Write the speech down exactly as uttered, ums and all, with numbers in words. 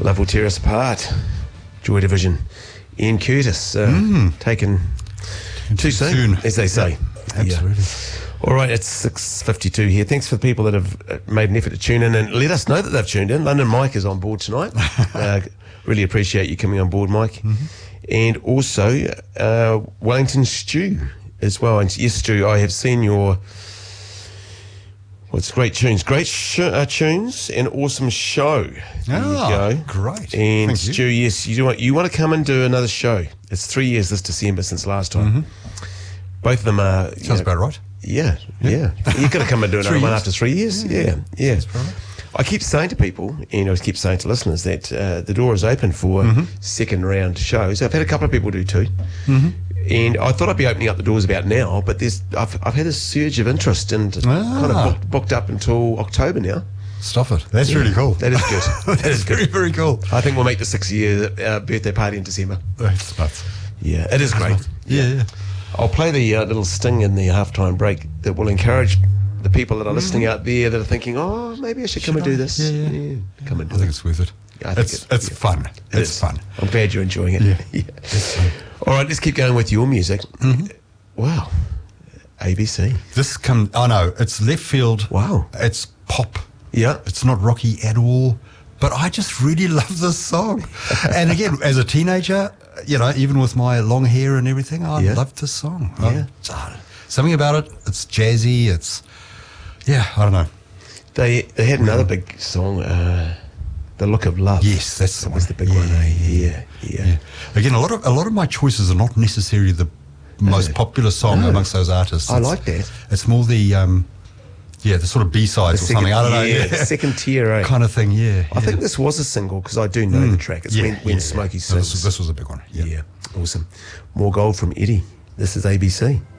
Love Will Tear Us Apart. Joy Division. Ian Curtis, uh, mm. taken too soon, soon, as they say. Yep. Absolutely. Yeah. All right, it's six fifty-two here. Thanks for the people that have made an effort to tune in and let us know that they've tuned in. London Mike is on board tonight. uh, really appreciate you coming on board, Mike. Mm-hmm. And also uh, Wellington Stew as well. And yes, Stew, I have seen your... What's great tunes, great sh- uh, tunes, and awesome show. There oh, you go. Great. And Thank Stu, you. yes, you do want you want to come and do another show. It's three years this December since last time. Mm-hmm. Both of them are. Sounds know, about right. Yeah, yeah. yeah. You've got to come and do another one after three years. Yeah, yeah. yeah. Right. I keep saying to people, and I keep saying to listeners that uh, the door is open for mm-hmm. second round shows. I've had a couple of people do too. Mm-hmm. And I thought I'd be opening up the doors about now, but there's I've I've had a surge of interest and ah. kind of booked, booked up until October now. Stop it. That's yeah, really cool. That is good. That is good. Very, very cool. I think we'll make the six-year uh, birthday party in December. That's nuts. Yeah, it is great. Yeah, yeah. I'll play the uh, little sting in the halftime break that will encourage the people that are listening out there that are thinking, oh, maybe I should, should come I? and do this. Yeah, yeah. yeah come and do I think it. it's worth it. I think it's it, it's yeah. fun. It it's is. fun. I'm glad you're enjoying it. Yeah. yeah. It's fun. All right, let's keep going with your music. Mm-hmm. Wow. A B C. This come. Oh no, it's left field. Wow. It's pop. Yeah. It's not rocky at all. But I just really love this song. And again, as a teenager, you know, even with my long hair and everything, I yeah. loved this song. Yeah. I, something about it. It's jazzy. It's yeah. I don't know. They they had another big song. Uh, The Look of Love. Yes, that's that the was one. the big yeah, one. Eh? Yeah, Yeah, yeah, yeah. Again, a lot of a lot of my choices are not necessarily the most no. popular song no. amongst those artists. I It's, like that. It's more the um, yeah, the sort of B sides or second, something. I don't know, yeah, yeah. second tier, eh? kind of thing. Yeah, I yeah. think this was a single because I do know Mm. the track. It's yeah, when, when yeah, Smokey yeah. sings. No, this, was, this was a big one. Yeah. yeah, awesome. More gold from Eddie. This is A B C.